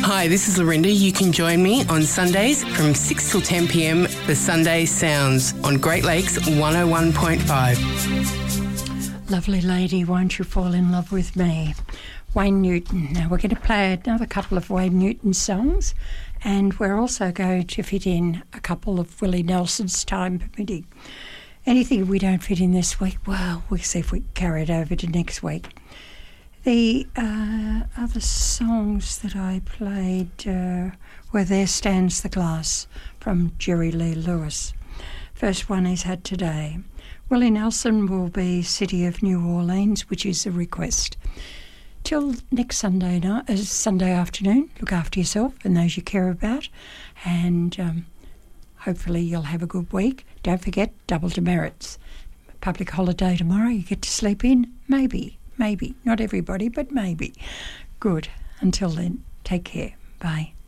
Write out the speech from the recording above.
Hi, this is Lorinda. You can join me on Sundays from 6 till 10 p.m. for Sunday Sounds on Great Lakes 101.5. Lovely lady, won't you fall in love with me? Wayne Newton. Now we're going to play another couple of Wayne Newton songs, and we're also going to fit in a couple of Willie Nelson's, time permitting. Anything we don't fit in this week, well, we'll see if we can carry it over to next week. The other songs that I played were There Stands the Glass from Jerry Lee Lewis. First one is Had Today. Willie Nelson will be City of New Orleans, which is a request. Till next Sunday afternoon, look after yourself and those you care about, and hopefully you'll have a good week. Don't forget, double demerits. Public holiday tomorrow, you get to sleep in? Maybe. Not everybody, but maybe. Good. Until then, take care. Bye.